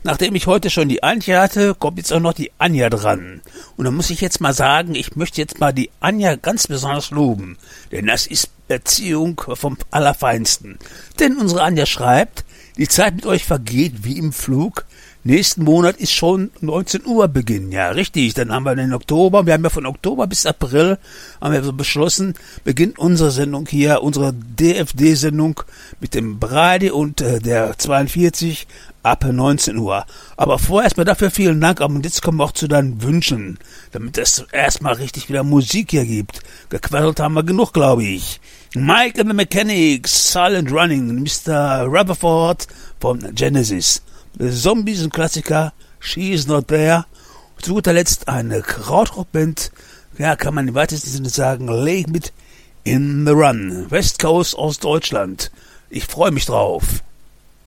Nachdem ich heute schon die Antje hatte, kommt jetzt auch noch die Anja dran. Und da muss ich jetzt mal sagen, ich möchte jetzt mal die Anja ganz besonders loben. Denn das ist Erziehung vom Allerfeinsten. Denn unsere Anja schreibt, die Zeit mit euch vergeht wie im Flug. Nächsten Monat ist schon 19 Uhr Beginn. Ja, richtig. Dann haben wir den Oktober. Wir haben ja von Oktober bis April, haben wir so beschlossen, beginnt unsere Sendung hier, unsere DFD-Sendung mit dem Brady und der 42 ab 19 Uhr. Aber vorerst mal dafür vielen Dank. Und jetzt kommen wir auch zu deinen Wünschen, damit es erstmal richtig wieder Musik hier gibt. Gequaddelt haben wir genug, glaube ich. Mike and the Mechanics, Silent Running, Mr. Rutherford von Genesis. The Zombies, ein Klassiker, She's Not There. Und zu guter Letzt eine Krautrockband, ja, kann man im weitesten Sinne sagen, Lake mit In the Run, West Coast aus Deutschland. Ich freue mich drauf.